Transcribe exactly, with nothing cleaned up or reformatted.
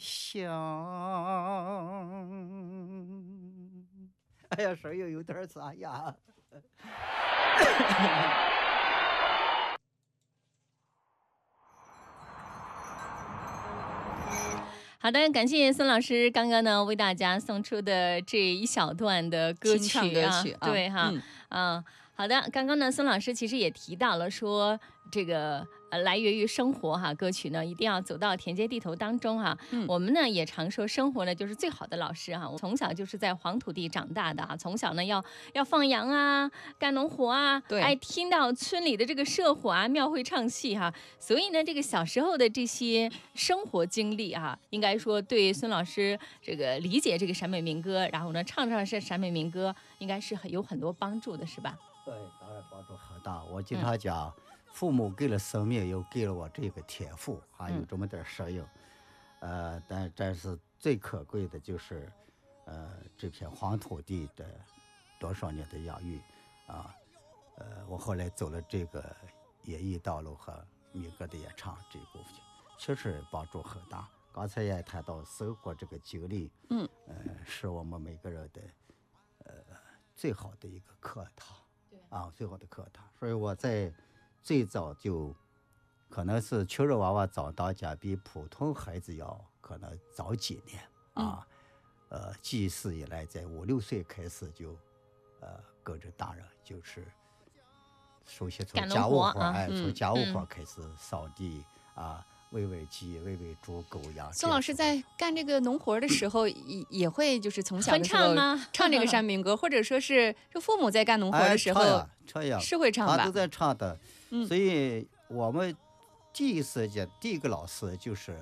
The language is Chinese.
想。哎呀，声音有点沙哑。 好的，感谢孙老师刚刚呢为大家送出的这一小段的歌清唱曲啊， 歌曲啊对哈， 嗯啊，好的，刚刚呢孙老师其实也提到了说这个呃来源于生活哈，歌曲呢一定要走到田间地头当中哈。 嗯我们呢也常说生活呢就是最好的老师哈，我从小就是在黄土地长大的哈，从小呢要要放羊啊，干农活啊， 对哎，听到村里的这个社火啊，庙会唱戏哈，所以呢这个小时候的这些生活经历啊，应该说对孙老师这个理解这个陕北民歌，然后呢唱唱是陕北民歌，应该是很有很多帮助的，是吧？ 对，当然帮助很大。我经常讲，父母给了生命，又给了我这个天赋，还有这么点适应。呃，但但是最可贵的就是，呃，这片黄土地的多少年的养育啊，呃，我后来走了这个演艺道路和民歌的演唱这一部分，确实帮助很大。刚才也谈到生活这个经历， 嗯， 呃，是我们每个人的呃最好的一个课堂。啊，最好的课堂。所以我在最早就可能是穷人娃娃早当家，比普通孩子要可能早几年啊。嗯、呃，记事以来，在五六岁开始就呃跟着大人，就是首先从家务活，哎，从家务活开始扫地啊。喂喂鸡，喂喂猪，狗羊。 孙老师在干这个农活的时候，也也会就是从小的时候唱吗？ 唱这个陕北民歌，或者说是这父母在干农活的时候， 哎、唱呀，唱呀， 是会唱吧？ 他都在唱的。 嗯， 所以我们第一时间第一个老师就是